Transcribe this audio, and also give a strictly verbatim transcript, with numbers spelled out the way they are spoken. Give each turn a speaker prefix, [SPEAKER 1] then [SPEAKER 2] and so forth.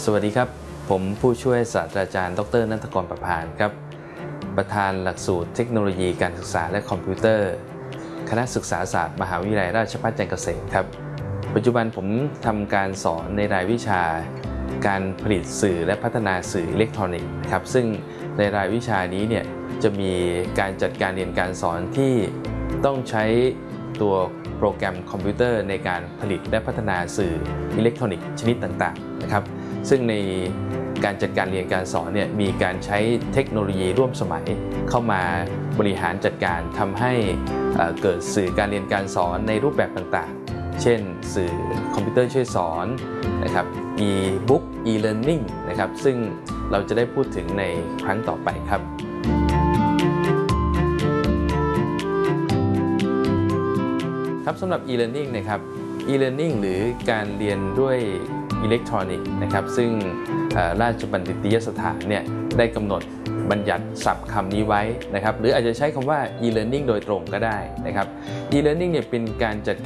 [SPEAKER 1] สวัสดีครับผมผู้ช่วยศาสตราจารย์ดรณัฐกรประภานครับประธานหลักสูตรเทคโนโลยีการศึกษาและคอมพิวเตอร์คณะศึกษาศาสตร์มหาวิทยาลัยราชภัฏจันทร์เกษมครับปัจจุบันผมทำการสอนในรายวิชาการผลิตสื่อและพัฒนาสื่ออิเล็กทรอนิกส์นะครับซึ่งในรายวิชานี้เนี่ยจะมีการจัดการเรียนการสอนที่ต้องใช้ตัวโปรแกรมคอมพิวเตอร์ในการผลิตและพัฒนาสื่ออิเล็กทรอนิกส์ชนิดต่างๆนะครับซึ่งในการจัดการเรียนการสอนเนี่ยมีการใช้เทคโนโลยีร่วมสมัยเข้ามาบริหารจัดการทำให้เกิดสื่อการเรียนการสอนในรูปแบบต่างๆเช่นสื่อคอมพิวเตอร์ช่วยสอนนะครับ e-book e-learning นะครับซึ่งเราจะได้พูดถึงในครั้งต่อไปครับครับสำหรับ e-learning นะครับ e-learning หรือการเรียนด้วยอิเล็กทรอนิกส์นะครับซึ่งราชบัณฑิตยสถานเนี่ยได้กำหนดบัญญัติศัพท์คำนี้ไว้นะครับหรืออาจจะใช้คำว่า e-learning โดยตรงก็ได้นะครับ e-learning เนี่ยเป็นการจัด